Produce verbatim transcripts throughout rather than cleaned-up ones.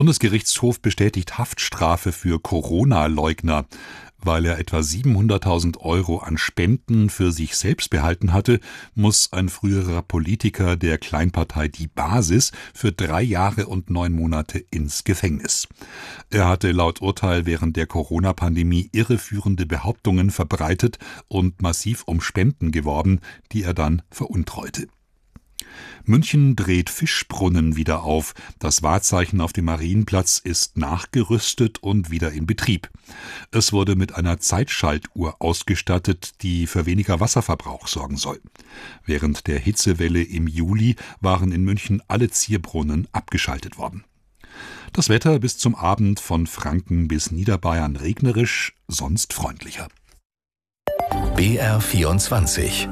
Bundesgerichtshof bestätigt Haftstrafe für Corona-Leugner. Weil er etwa siebenhunderttausend Euro an Spenden für sich selbst behalten hatte, muss ein früherer Politiker der Kleinpartei Die Basis für drei Jahre und neun Monate ins Gefängnis. Er hatte laut Urteil während der Corona-Pandemie irreführende Behauptungen verbreitet und massiv um Spenden geworben, die er dann veruntreute. München dreht Fischbrunnen wieder auf. Das Wahrzeichen auf dem Marienplatz ist nachgerüstet und wieder in Betrieb. Es wurde mit einer Zeitschaltuhr ausgestattet, die für weniger Wasserverbrauch sorgen soll. Während der Hitzewelle im Juli waren in München alle Zierbrunnen abgeschaltet worden. Das Wetter bis zum Abend von Franken bis Niederbayern regnerisch, sonst freundlicher. B R vierundzwanzig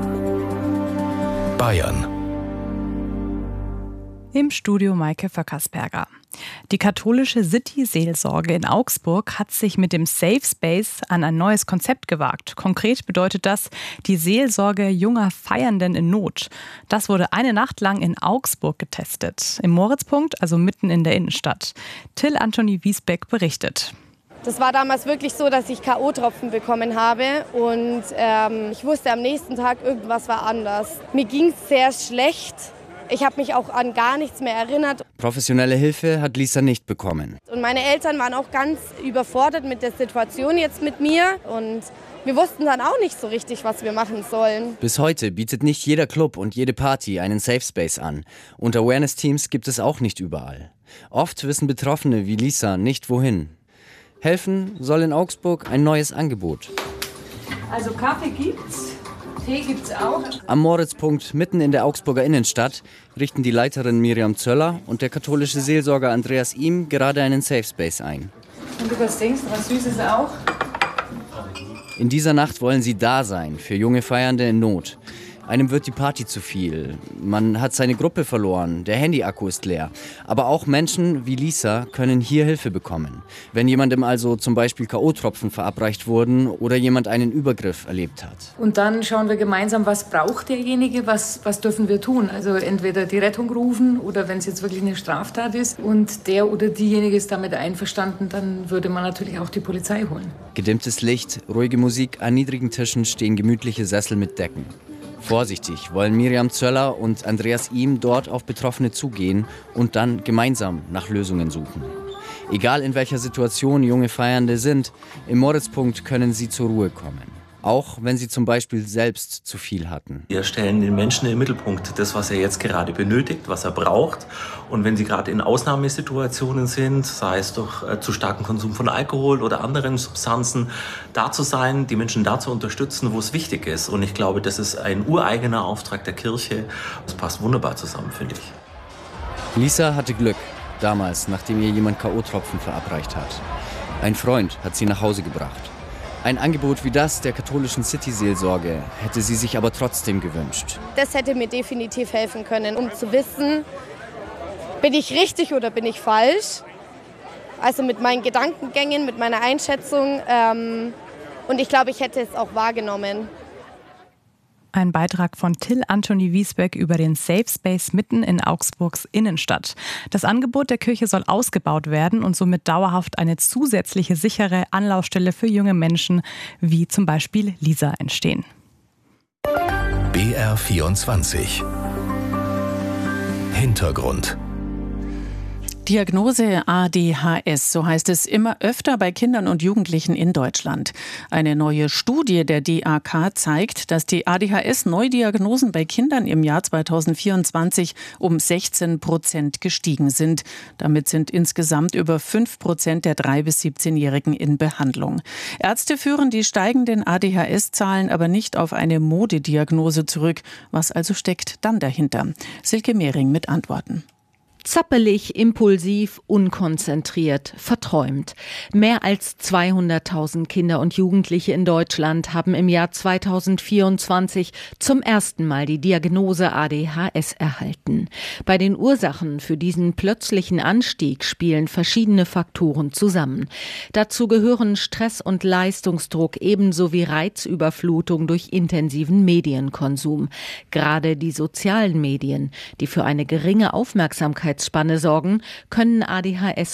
Bayern. Im Studio Maike Vöckersberger. Die katholische City-Seelsorge in Augsburg hat sich mit dem Safe Space an ein neues Konzept gewagt. Konkret bedeutet das die Seelsorge junger Feiernden in Not. Das wurde eine Nacht lang in Augsburg getestet. Im Moritzpunkt, also mitten in der Innenstadt. Till Anthony Wiesbeck berichtet. Das war damals wirklich so, dass ich K O-Tropfen bekommen habe und ähm, ich wusste am nächsten Tag, irgendwas war anders. Mir ging es sehr schlecht. Ich habe mich auch an gar nichts mehr erinnert. Professionelle Hilfe hat Lisa nicht bekommen. Und meine Eltern waren auch ganz überfordert mit der Situation jetzt mit mir. Und wir wussten dann auch nicht so richtig, was wir machen sollen. Bis heute bietet nicht jeder Club und jede Party einen Safe Space an. Und Awareness-Teams gibt es auch nicht überall. Oft wissen Betroffene wie Lisa nicht wohin. Helfen soll in Augsburg ein neues Angebot. Also Kaffee gibt's. Tee gibt's auch. Am Moritzpunkt mitten in der Augsburger Innenstadt richten die Leiterin Miriam Zöller und der katholische Seelsorger Andreas Ihm gerade einen Safe Space ein. Und du was denkst, was Süßes auch? In dieser Nacht wollen sie da sein für junge Feiernde in Not. Einem wird die Party zu viel. Man hat seine Gruppe verloren. Der Handy-Akku ist leer. Aber auch Menschen wie Lisa können hier Hilfe bekommen. Wenn jemandem also zum Beispiel K O-Tropfen verabreicht wurden oder jemand einen Übergriff erlebt hat. Und dann schauen wir gemeinsam, was braucht derjenige, was, was dürfen wir tun. Also entweder die Rettung rufen oder wenn es jetzt wirklich eine Straftat ist und der oder diejenige ist damit einverstanden, dann würde man natürlich auch die Polizei holen. Gedimmtes Licht, ruhige Musik, an niedrigen Tischen stehen gemütliche Sessel mit Decken. Vorsichtig wollen Miriam Zöller und Andreas Ihm dort auf Betroffene zugehen und dann gemeinsam nach Lösungen suchen. Egal in welcher Situation junge Feiernde sind, im Moritzpunkt können sie zur Ruhe kommen. Auch wenn sie zum Beispiel selbst zu viel hatten. Wir stellen den Menschen in den Mittelpunkt, das, was er jetzt gerade benötigt, was er braucht. Und wenn sie gerade in Ausnahmesituationen sind, sei es durch äh, zu starken Konsum von Alkohol oder anderen Substanzen, da zu sein, die Menschen da zu unterstützen, wo es wichtig ist. Und ich glaube, das ist ein ureigener Auftrag der Kirche. Das passt wunderbar zusammen, finde ich. Lisa hatte Glück, damals, nachdem ihr jemand K O-Tropfen verabreicht hat. Ein Freund hat sie nach Hause gebracht. Ein Angebot wie das der katholischen City-Seelsorge hätte sie sich aber trotzdem gewünscht. Das hätte mir definitiv helfen können, um zu wissen, bin ich richtig oder bin ich falsch. Also mit meinen Gedankengängen, mit meiner Einschätzung. Ähm, und ich glaube, ich hätte es auch wahrgenommen. Ein Beitrag von Till Anthony Wiesbeck über den Safe Space mitten in Augsburgs Innenstadt. Das Angebot der Kirche soll ausgebaut werden und somit dauerhaft eine zusätzliche sichere Anlaufstelle für junge Menschen wie zum Beispiel Lisa entstehen. B R vierundzwanzig Hintergrund. Diagnose A D H S, so heißt es immer öfter bei Kindern und Jugendlichen in Deutschland. Eine neue Studie der D A K zeigt, dass die A D H S-Neudiagnosen bei Kindern im Jahr zweitausendvierundzwanzig um sechzehn Prozent gestiegen sind. Damit sind insgesamt über fünf Prozent der drei- bis siebzehnjährigen in Behandlung. Ärzte führen die steigenden A D H S-Zahlen aber nicht auf eine Modediagnose zurück. Was also steckt dann dahinter? Silke Mehring mit Antworten. Zappelig, impulsiv, unkonzentriert, verträumt. Mehr als zweihunderttausend Kinder und Jugendliche in Deutschland haben im Jahr zweitausendvierundzwanzig zum ersten Mal die Diagnose A D H S erhalten. Bei den Ursachen für diesen plötzlichen Anstieg spielen verschiedene Faktoren zusammen. Dazu gehören Stress und Leistungsdruck ebenso wie Reizüberflutung durch intensiven Medienkonsum. Gerade die sozialen Medien, die für eine geringe Aufmerksamkeit Spanne sorgen, können A D H S